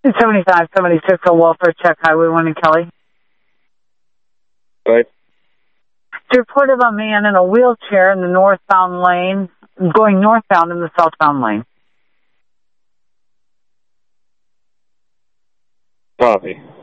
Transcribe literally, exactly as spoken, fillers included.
seventy-five seventy-six on Welfare Check Highway one in Kelly. Right. It's a report of a man in a wheelchair in the northbound lane, going northbound in the southbound lane. Copy.